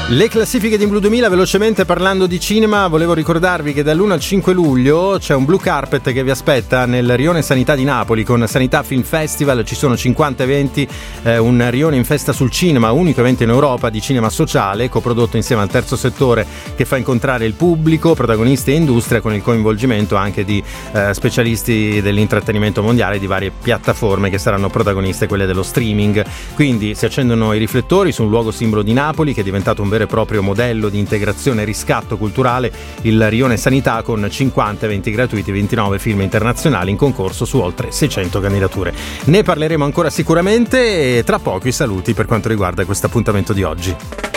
Le classifiche di Blu 2000, velocemente parlando di cinema, volevo ricordarvi che dall'1 al 5 luglio c'è un blue carpet che vi aspetta nel Rione Sanità di Napoli con Sanità Film Festival. Ci sono 50 eventi, un rione in festa sul cinema, unico evento in Europa di cinema sociale, coprodotto insieme al terzo settore che fa incontrare il pubblico, protagonisti e industria, con il coinvolgimento anche di specialisti dell'intrattenimento mondiale di varie piattaforme che saranno protagoniste, quelle dello streaming. Quindi si accendono i riflettori su un luogo simbolo di Napoli che è diventato un vero e proprio modello di integrazione e riscatto culturale, il Rione Sanità, con 50 eventi gratuiti, 29 film internazionali in concorso su oltre 600 candidature. Ne parleremo ancora sicuramente e tra poco i saluti per quanto riguarda questo appuntamento di oggi.